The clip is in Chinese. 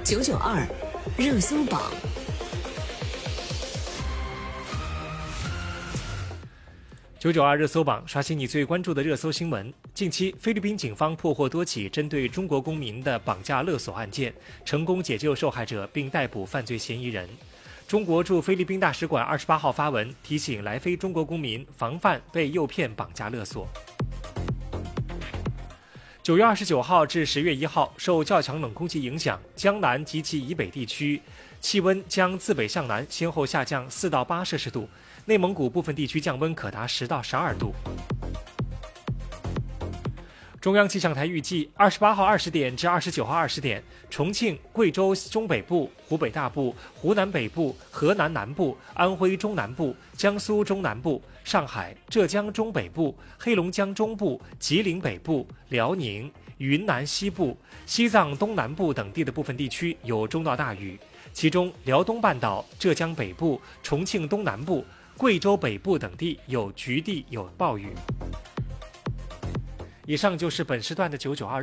992热搜榜。 992热搜榜刷新你最关注的热搜新闻。近期，菲律宾警方破获多起针对中国公民的绑架勒索案件，成功解救受害者并逮捕犯罪嫌疑人。中国驻菲律宾大使馆28号发文提醒来菲中国公民防范被诱骗绑架勒索。9月29号至10月1号，受较强冷空气影响，江南及其以北地区气温将自北向南先后下降4到8摄氏度，内蒙古部分地区降温可达10到12度。中央气象台预计，28号20点至29号20点，重庆、贵州中北部、湖北大部、湖南北部、河南南部、安徽中南部、江苏中南部、上海、浙江中北部、黑龙江中部、吉林北部、辽宁、云南西部、西藏东南部等地的部分地区有中到大雨，其中辽东半岛、浙江北部、重庆东南部、贵州北部等地有局地有暴雨。以上就是本时段的992